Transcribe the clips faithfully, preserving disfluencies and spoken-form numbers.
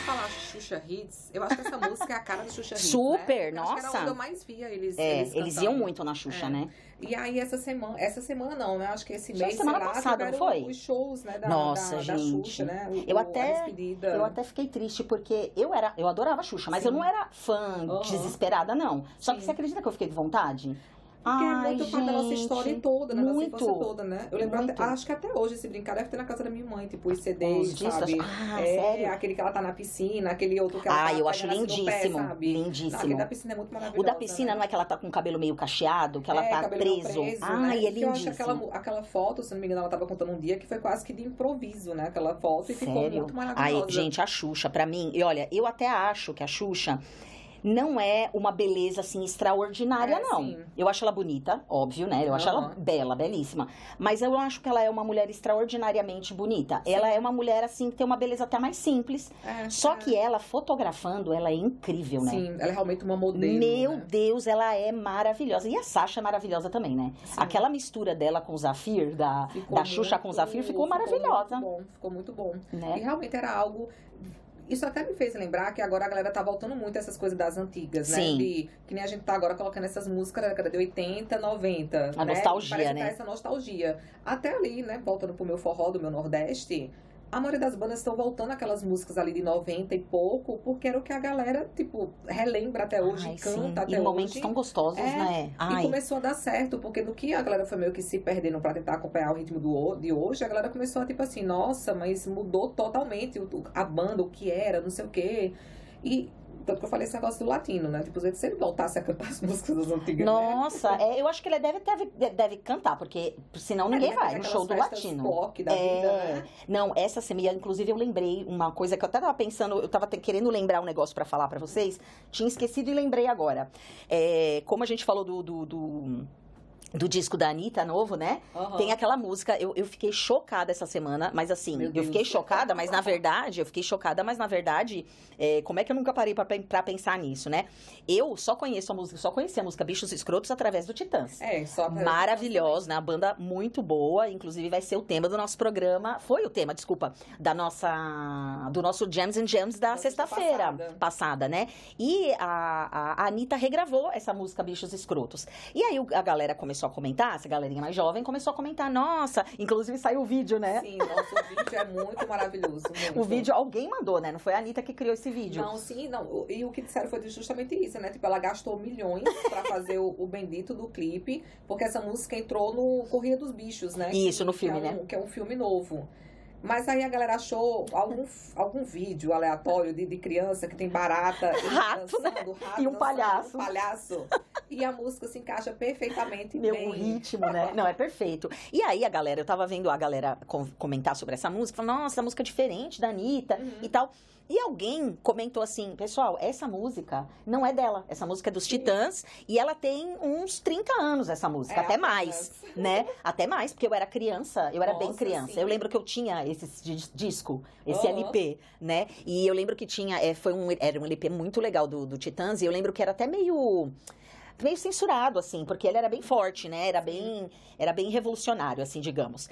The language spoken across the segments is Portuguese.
falar Xuxa Hits, eu acho que essa música é a cara do Xuxa Hits, Super, né? nossa. Acho que era onde eu mais via eles É, eles, eles iam muito na Xuxa, é. né? E aí, essa semana, essa semana não, né? Acho que esse Já mês, semana sei lá, passada, não foi? os shows, né? Da, Nossa, da, gente. da Xuxa, né? O, eu, o, até, eu até fiquei triste, porque eu, era, eu adorava a Xuxa, mas Sim. eu não era fã uhum. desesperada, não. Só Sim. que você acredita que eu fiquei de vontade? Porque Ai, é muito gente, parte da nossa história toda, né? Muito, da nossa infância toda, né? Eu lembro, até, acho que até hoje, esse brincar deve ter na casa da minha mãe, tipo, os C Ds, Os sabe? discos, ah, é, sério? aquele que ela tá na piscina, aquele outro que ela ah, tá eu acho lindíssimo, assim no pé, sabe? lindíssimo. Não, aquele da piscina é muito maravilhoso. O da piscina, né? Não é que ela tá com o cabelo meio cacheado, que ela é, tá preso. preso. Ai, né? é lindíssimo. Eu acho que aquela, aquela foto, se não me engano, ela tava contando um dia que foi quase que de improviso, né? Aquela foto e Sério? ficou muito maravilhosa. Ai, gente, a Xuxa, pra mim, e olha, eu até acho que a Xuxa não é uma beleza, assim, extraordinária, é, não. Sim. Eu acho ela bonita, óbvio, né? Eu uhum. acho ela bela, belíssima. Mas eu acho que ela é uma mulher extraordinariamente bonita. Sim. Ela é uma mulher, assim, que tem uma beleza até mais simples. É, Só é. que ela, fotografando, ela é incrível, né? Sim, ela é realmente uma modelo, Meu né? Deus, ela é maravilhosa. E a Sasha é maravilhosa também, né? Sim. Aquela mistura dela com o Zafir, da, da Xuxa com o Zafir, ficou, ficou maravilhosa. Muito bom, ficou muito bom. Né? E realmente era algo... Isso até me fez lembrar que agora a galera tá voltando muito a essas coisas das antigas, né? Sim. De, que nem a gente tá agora colocando essas músicas da década de oitenta, noventa. A né? nostalgia, Parece né? Que tá essa nostalgia. Até ali, né? Voltando pro meu forró do meu Nordeste, a maioria das bandas estão voltando aquelas músicas ali de noventa e pouco, porque era o que a galera, tipo, relembra até hoje, Ai, canta sim. até hoje. E momentos tão gostosos, é, né? Ai. E começou a dar certo, porque no que a galera foi meio que se perdendo pra tentar acompanhar o ritmo do, de hoje, a galera começou a, tipo assim, nossa, mas mudou totalmente o, a banda, o que era, não sei o quê. E... Tanto que eu falei esse negócio do latino, né? Tipo, se ele voltasse a cantar as músicas das antigas, Nossa, né? é, eu acho que ele deve, deve, deve cantar, porque senão ninguém é, vai no show do latino. Pop da é, vida, né? Não, essa semana, inclusive eu lembrei uma coisa que eu até tava pensando, eu tava te, querendo lembrar um negócio pra falar pra vocês, tinha esquecido e lembrei agora. É, como a gente falou do... do, do do disco da Anitta novo, né? Uhum. Tem aquela música, eu, eu fiquei chocada essa semana, mas assim, Meu eu Deus. fiquei chocada, mas na verdade, eu fiquei chocada, mas na verdade, é, como é que eu nunca parei pra, pra pensar nisso, né? Eu só conheço a música, só conheci a música Bichos Escrotos através do Titãs. É, só maravilhosa, né? A banda muito boa, inclusive vai ser o tema do nosso programa, foi o tema, desculpa, da nossa, do nosso Jams and Jams da sexta-feira passada. passada, né? E a, a, a Anitta regravou essa música Bichos Escrotos. E aí a galera começou a comentar, essa galerinha mais jovem começou a comentar, nossa, inclusive saiu o vídeo, né? Sim, nosso vídeo é muito maravilhoso. Muito. O vídeo, alguém mandou, né? Não foi a Anitta que criou esse vídeo. Não, sim, não. E o que disseram foi justamente isso, né? Tipo, ela gastou milhões pra fazer o, o bendito do clipe, porque essa música entrou no Corrida dos Bichos, né? Isso, que, no filme, que é um, né? Que é um filme novo. Mas aí a galera achou algum, algum vídeo aleatório de, de criança que tem barata e rato, dançando, né? rato E um dançando, palhaço. Um palhaço. E a música se encaixa perfeitamente Meu, bem. O ritmo, né? Não, é perfeito. E aí a galera, eu tava vendo a galera comentar sobre essa música, falando, nossa, essa música é diferente da Anitta uhum. e tal. E alguém comentou assim, pessoal, essa música não é dela, essa música é dos Sim. Titãs, e ela tem uns trinta anos, essa música, é, até mais, né? Até mais, porque eu era criança, eu era Nossa, bem criança. sim. Eu lembro que eu tinha esse disco, esse uhum. L P, né? E eu lembro que tinha, é, foi um, era um L P muito legal do, do Titãs, e eu lembro que era até meio... meio censurado, assim, porque ele era bem forte, né? Era bem, era bem revolucionário, assim, digamos.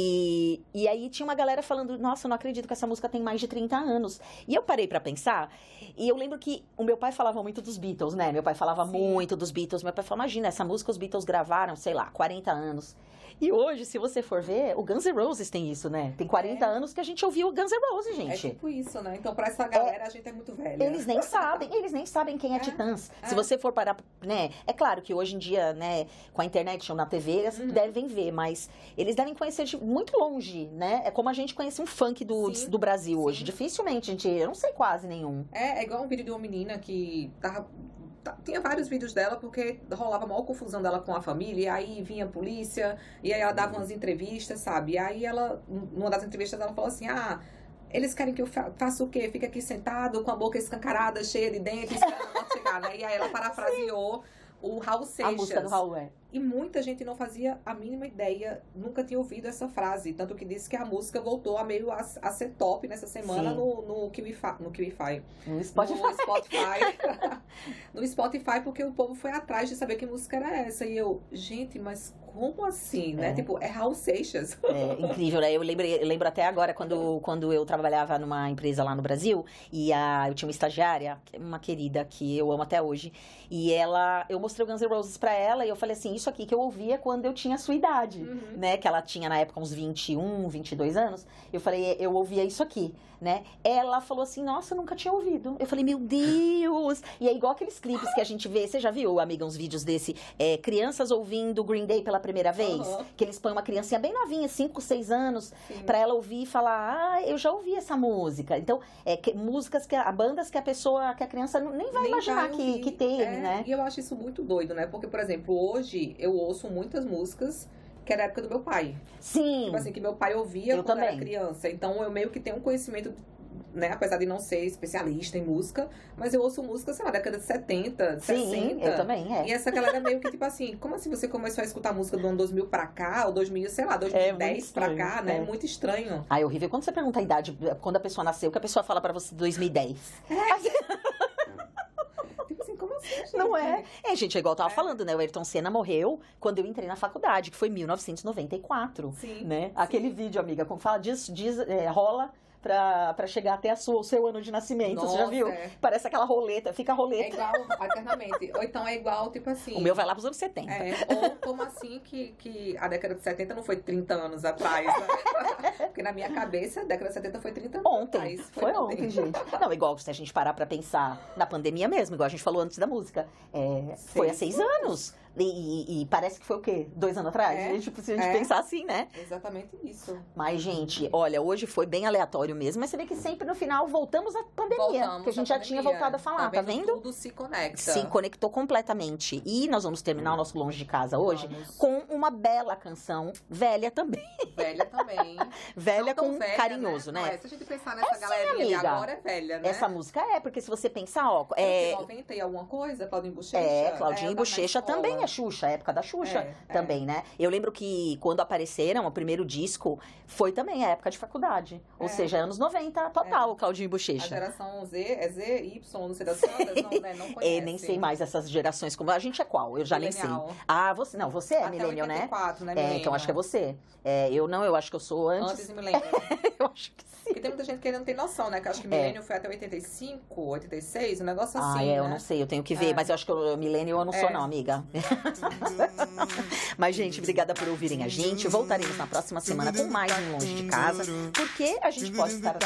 E, e aí tinha uma galera falando, nossa, eu não acredito que essa música tem mais de trinta anos. E eu parei pra pensar, e eu lembro que o meu pai falava muito dos Beatles, né? Meu pai falava Sim. muito dos Beatles. Meu pai falou, imagina, essa música os Beatles gravaram, sei lá, quarenta anos. E hoje, se você for ver, o Guns N' Roses tem isso, né? Tem quarenta é. anos que a gente ouviu o Guns N' Roses, gente. É tipo isso, né? Então, pra essa galera, é, a gente é muito velha. Eles nem sabem, eles nem sabem quem é, é Titãs. É. Se você for parar, né? É claro que hoje em dia, né, com a internet ou na T V, eles uhum. devem ver, mas eles devem conhecer de muito longe, né? É como a gente conhece um funk do, do Brasil sim. hoje. Dificilmente, gente, eu não sei quase nenhum. É, é igual um vídeo de uma menina que tava... Tinha vários vídeos dela, porque rolava a maior confusão dela com a família, e aí vinha a polícia, e aí ela dava umas entrevistas, sabe? E aí ela, numa das entrevistas, ela falou assim, ah, eles querem que eu fa faça o quê? Fica aqui sentado, com a boca escancarada, cheia de dentes, esperando a morte chegar, né? E aí ela parafraseou o Raul Seixas. A música do Raul, é. E muita gente não fazia a mínima ideia, nunca tinha ouvido essa frase. Tanto que disse que a música voltou a meio a, a ser top nessa semana no, no Kiwify. No Kiwify. No Spotify. No Spotify. No Spotify, porque o povo foi atrás de saber que música era essa. E eu, gente, mas como assim, né? É. Tipo, é Raul Seixas. É incrível, né? Eu lembro, eu lembro até agora, quando, quando eu trabalhava numa empresa lá no Brasil, e a, eu tinha uma estagiária, uma querida, que eu amo até hoje, e ela, eu mostrei o Guns N' Roses pra ela, e eu falei assim, isso aqui que eu ouvia quando eu tinha a sua idade, Uhum. né? Que ela tinha, na época, uns vinte e um, vinte e dois anos. Eu falei, eu ouvia isso aqui, né? Ela falou assim, nossa, eu nunca tinha ouvido. Eu falei, meu Deus! E é igual aqueles clipes que a gente vê, você já viu, amiga, uns vídeos desse, é, crianças ouvindo Green Day pela primeira vez? Uhum. Que eles põem uma criancinha bem novinha, cinco, seis anos, Sim. pra ela ouvir e falar, ah, eu já ouvi essa música. Então, é, que, músicas, que a bandas que a pessoa, que a criança não- nem vai Nem imaginar vai que, ouvir. que teve, É, né? E eu acho isso muito doido, né? Porque, por exemplo, hoje eu ouço muitas músicas que era da época do meu pai. Sim. Tipo assim, que meu pai ouvia Eu quando era também. criança. Então eu meio que tenho um conhecimento, né? Apesar de não ser especialista em música, mas eu ouço música, sei lá, da década de setenta, de Sim, sessenta. eu também, é. E essa galera meio que, tipo assim, como assim você começou a escutar música do ano dois mil pra cá, ou dois mil, sei lá, dois mil e dez muito pra estranho, cá, né? é. Muito estranho. Ah, é horrível. Quando você pergunta a idade, quando a pessoa nasceu, que a pessoa fala pra você dois mil e dez. Tipo assim, como assim, gente? Não é? É, gente, é igual eu tava É. falando, né? O Ayrton Senna morreu quando eu entrei na faculdade, que foi em mil novecentos e noventa e quatro. Sim. Né? Aquele vídeo, amiga, como fala, diz, diz, é, rola pra, pra chegar até a sua, o seu ano de nascimento. Você já Nossa, viu? é. Parece aquela roleta, fica a É roleta. igual, eternamente. Ou então é igual, tipo assim... O meu vai lá pros anos setenta. É, ou como assim que, que a década de setenta não foi trinta anos atrás, né? Porque na minha cabeça, a década de setenta foi trinta anos Ontem. atrás. Foi ontem, gente. Não, igual se a gente parar pra pensar na pandemia mesmo, igual a gente falou antes da música. É, foi há Seis seis anos. E, e- e parece que foi o quê? Dois anos atrás? É, A gente, se a gente é. pensar assim, né? Exatamente isso. Mas, gente, olha, hoje foi bem aleatório mesmo, mas você vê que sempre no final voltamos à pandemia. Voltamos que a gente à já tinha pandemia. voltado a falar, tá vendo? Tudo se conecta. Se conectou completamente. E nós vamos terminar o nosso Longe de Casa hoje Vamos. com uma bela canção, velha também. Velha também. Velha Não tão com velha, carinhoso, né? Não, é, se a gente pensar nessa É sim, galerinha de amiga. agora, é velha, né? Essa música é, porque se você pensar, ó, É... é, noventa e alguma coisa, Claudinho Bochecha. é, Claudinho eu e tava na Bochecha escola. também é Xuxa, a época da Xuxa É, é. também, né? Eu lembro que quando apareceram, o primeiro disco foi também a época de faculdade. Ou É. seja, anos noventa, total, o Claudinho e A Bochecha. geração Z, é Z, Y, não sei das quantas, não, né? Não conhece. É, nem sei mais essas gerações, como a gente é qual? Eu já nem sei. Millennial. Ah, você, não, você é Até millennial, né? oitenta e quatro, né? É, então millennial. acho que é você. É, eu não, eu acho que eu sou antes. Antes de milênio. Eu acho que sim. Porque tem muita gente que ainda não tem noção, né? Que eu acho que milênio foi até oitenta e cinco, oitenta e seis, um negócio assim, Ah, é, eu né? não sei, eu tenho que ver, É. mas eu acho que o millennial eu não sou É. não, amiga. Mas, gente, obrigada por ouvirem a gente. Voltaremos na próxima semana com mais um Longe de Casa, porque a gente pode estar